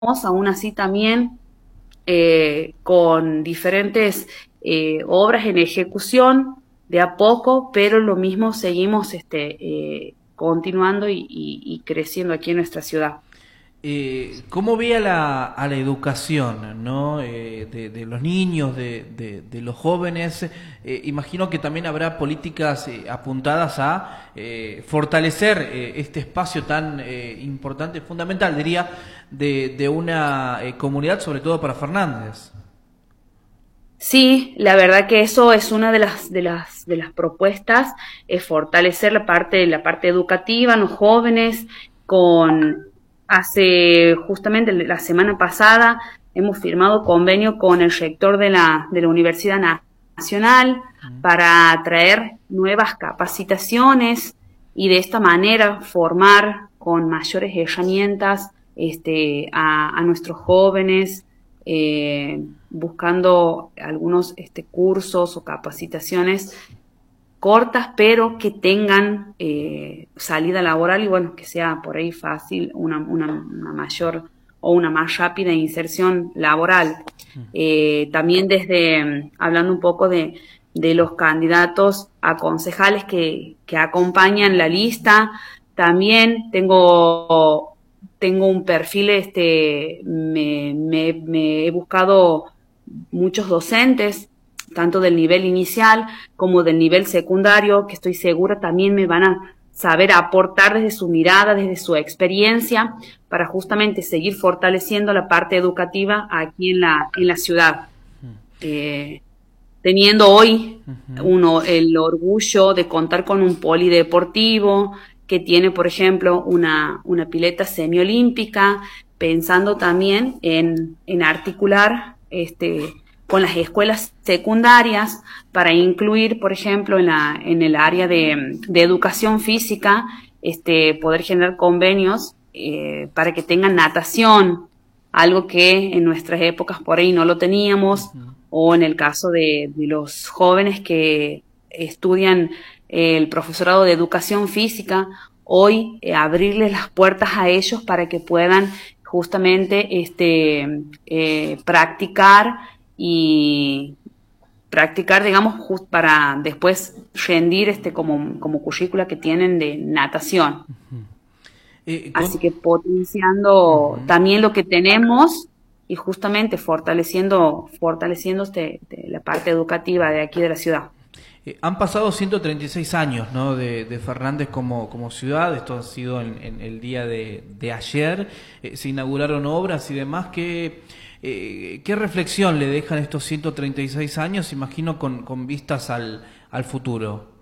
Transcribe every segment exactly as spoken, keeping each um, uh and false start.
aún así también eh, con diferentes eh, obras en ejecución de a poco, pero lo mismo seguimos este, eh, continuando y, y, y creciendo aquí en nuestra ciudad. Eh, ¿Cómo ve a la, a la educación, ¿no? Eh, de, de los niños, de, de, de los jóvenes? Eh, imagino que también habrá políticas eh, apuntadas a eh, fortalecer eh, este espacio tan eh, importante, fundamental, diría, de, de una eh, comunidad, sobre todo para Fernández. Sí, la verdad que eso es una de las de las de las propuestas, es fortalecer la parte la parte educativa, los jóvenes con hace justamente la semana pasada hemos firmado convenio con el rector de la de la Universidad Nacional para traer nuevas capacitaciones y de esta manera formar con mayores herramientas este a, a nuestros jóvenes eh, buscando algunos este, cursos o capacitaciones cortas, pero que tengan eh, salida laboral y bueno, que sea por ahí fácil una, una, una mayor o una más rápida inserción laboral. Eh, también desde, hablando un poco de, de los candidatos a concejales que, que acompañan la lista, también tengo tengo un perfil, este, me, me, me he buscado muchos docentes, tanto del nivel inicial como del nivel secundario, que estoy segura también me van a saber aportar desde su mirada, desde su experiencia, para justamente seguir fortaleciendo la parte educativa aquí en la, en la ciudad. Eh, Teniendo hoy Ujú. uno el orgullo de contar con un polideportivo que tiene, por ejemplo, una, una pileta semiolímpica, pensando también en, en articular este, con las escuelas secundarias para incluir, por ejemplo, en, la, en el área de, de educación física, este, poder generar convenios eh, para que tengan natación, algo que en nuestras épocas por ahí no lo teníamos, o en el caso de, de los jóvenes que estudian eh, el profesorado de educación física, hoy eh, abrirles las puertas a ellos para que puedan justamente este, eh, practicar y practicar, digamos, just para después rendir este como, como currícula que tienen de natación. Eh, Así con- que potenciando Ujú. también lo que tenemos y justamente fortaleciendo, fortaleciendo este, este, la parte educativa de aquí de la ciudad. Eh, han pasado ciento treinta y seis años, ¿no? de, de Fernández como, como ciudad. Esto ha sido en, en el día de, de ayer. Eh, se inauguraron obras y demás. ¿Qué, eh, qué reflexión le dejan estos ciento treinta y seis años? Imagino con, con vistas al, al futuro.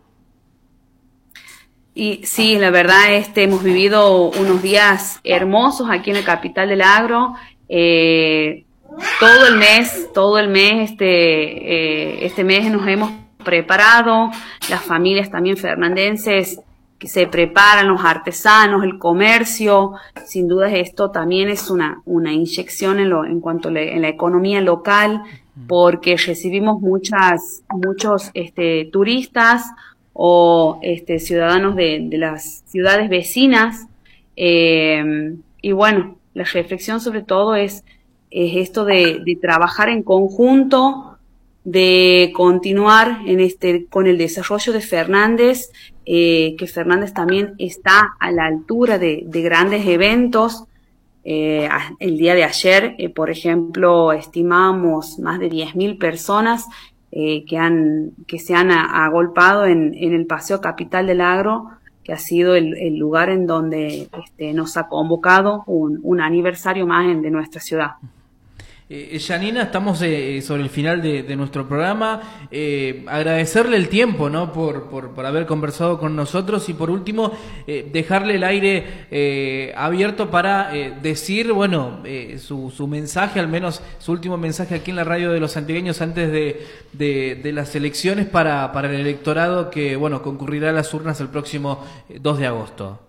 Y sí, la verdad, este, hemos vivido unos días hermosos aquí en la capital del agro. Eh, todo el mes, todo el mes, este, eh, este mes nos hemos preparado, las familias también fernandenses que se preparan, los artesanos, el comercio, sin duda esto también es una, una inyección en, lo, en cuanto a la, en la economía local, porque recibimos muchas, muchos este, turistas o este, ciudadanos de, de las ciudades vecinas. Eh, y bueno, la reflexión sobre todo es, es esto de, de trabajar en conjunto, de continuar en este, con el desarrollo de Fernández, eh, que Fernández también está a la altura de, de grandes eventos. Eh, el día de ayer, eh, por ejemplo, estimamos más de diez mil personas eh, que, han, que se han a- agolpado en, en el Paseo Capital del Agro, que ha sido el, el lugar en donde este, nos ha convocado un, un aniversario más en, de nuestra ciudad. Eh, Janina, estamos eh, sobre el final de, de nuestro programa. Eh, agradecerle el tiempo, ¿no? por, por, por haber conversado con nosotros y por último eh, dejarle el aire eh, abierto para eh, decir, bueno, eh, su, su mensaje, al menos su último mensaje aquí en la radio de los antigueños antes de, de, de las elecciones para, para el electorado que, bueno, concurrirá a las urnas el próximo eh, dos de agosto.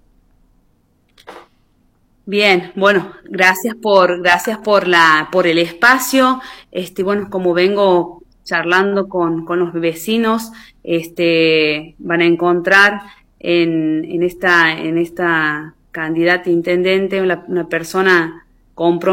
Bien, bueno, gracias por, gracias por la, por el espacio. Este, bueno, como vengo charlando con, con los vecinos, este, van a encontrar en, en esta, en esta candidata intendente una, una persona compromiso